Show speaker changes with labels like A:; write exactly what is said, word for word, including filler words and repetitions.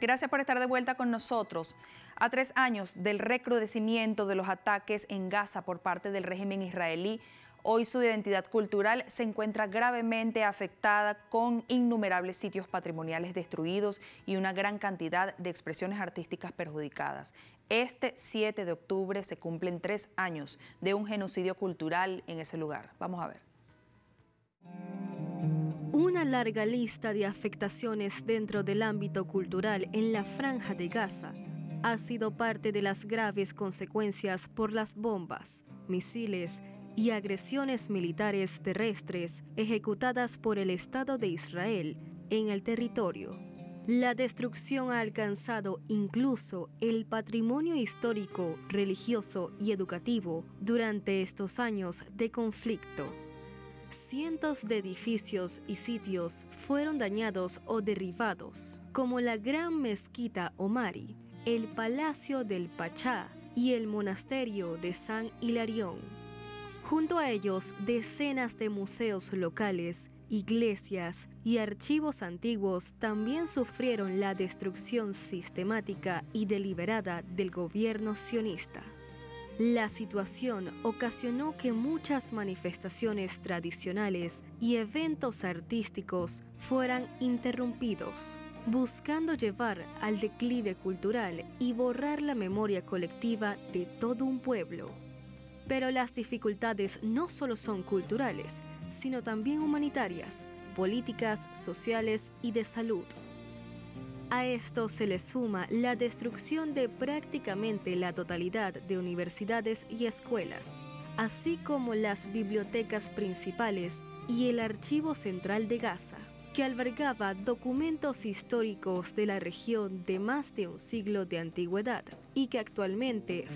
A: Gracias por estar de vuelta con nosotros. A tres años del recrudecimiento de los ataques en Gaza por parte del régimen israelí, hoy su identidad cultural se encuentra gravemente afectada, con innumerables sitios patrimoniales destruidos y una gran cantidad de expresiones artísticas perjudicadas. Este siete de octubre se cumplen tres años de un genocidio cultural en ese lugar. Vamos a ver.
B: Una larga lista de afectaciones dentro del ámbito cultural en la Franja de Gaza ha sido parte de las graves consecuencias por las bombas, misiles y agresiones militares terrestres ejecutadas por el Estado de Israel en el territorio. La destrucción ha alcanzado incluso el patrimonio histórico, religioso y educativo durante estos años de conflicto. Cientos de edificios y sitios fueron dañados o derribados, como la Gran Mezquita Omari, el Palacio del Pachá y el Monasterio de San Hilarión. Junto a ellos, decenas de museos locales, iglesias y archivos antiguos también sufrieron la destrucción sistemática y deliberada del gobierno sionista. La situación ocasionó que muchas manifestaciones tradicionales y eventos artísticos fueran interrumpidos, buscando llevar al declive cultural y borrar la memoria colectiva de todo un pueblo. Pero las dificultades no solo son culturales, sino también humanitarias, políticas, sociales y de salud. A esto se le suma la destrucción de prácticamente la totalidad de universidades y escuelas, así como las bibliotecas principales y el Archivo Central de Gaza, que albergaba documentos históricos de la región de más de un siglo de antigüedad y que actualmente